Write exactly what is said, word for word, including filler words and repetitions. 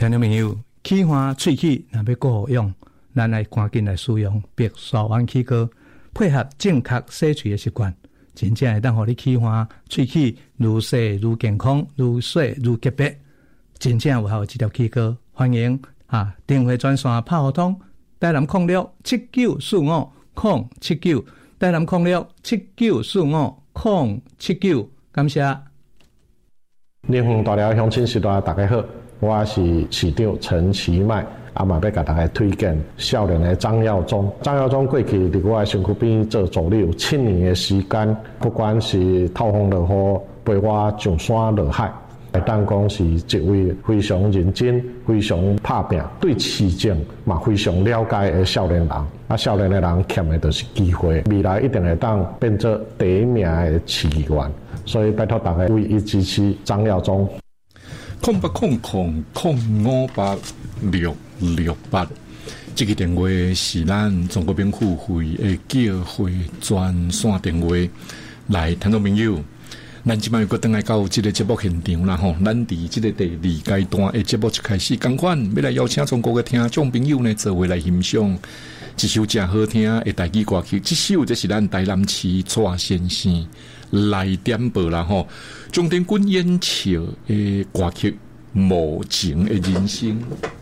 听众朋友，气花喙齿若要顾好用，咱来赶紧来使用白沙湾齿膏，配合正确洗喙的习惯，真正会当互你气花喙齿愈洗愈健康，愈洗愈洁白，真正有效这条齿膏。欢迎啊，电话专线拍互通，台南空六七九四五空七九，台南空六七九四五空七九，感谢。 莲园大寮乡亲时代，大家好，我是市长陈其迈，啊嘛要甲大家推荐少年的张耀宗。张耀宗过去伫我的身躯边做助理有七年的时间，不管是透风落雨，陪我上山落海，会当讲是一位非常认真、非常打拼，对市政嘛非常了解的少年人。啊，少年的人欠的就是机会，未来一定会当变做第一名的市议员。所以拜托大家为伊支持张耀宗。 空八空空空五八六六八，这个电话是咱中国兵付费的叫会专线电话。来，听众朋友，咱即摆又等来到这个节目现场啦吼，咱伫这个第二阶段的节目一开始，同款要来邀请中国的听众朋友呢，做伙来欣赏一首真好听的台语歌曲。这首这是咱台南市蔡先生来点播啦吼，钟点军演唱的歌曲《无情的人生》。